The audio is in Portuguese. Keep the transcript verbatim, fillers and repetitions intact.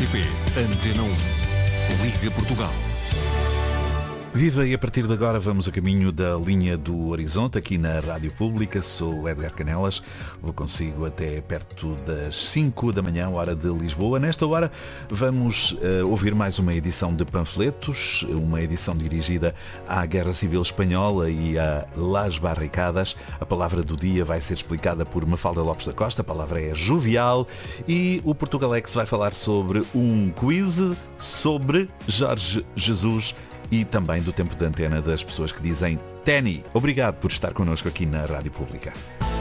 T P Antena um. Liga Portugal. Viva, e a partir de agora vamos a caminho da linha do Horizonte, aqui na Rádio Pública. Sou Edgar Canelas, vou consigo até perto das cinco da manhã, hora de Lisboa. Nesta hora vamos uh, ouvir mais uma edição de Panfletos, uma edição dirigida à Guerra Civil Espanhola e a Las Barricadas. A palavra do dia vai ser explicada por Mafalda Lopes da Costa, a palavra é jovial, e o Portugalex vai falar sobre um quiz sobre Jorge Jesus e também do tempo de antena das pessoas que dizem Tenny. Obrigado por estar connosco aqui na Rádio Pública.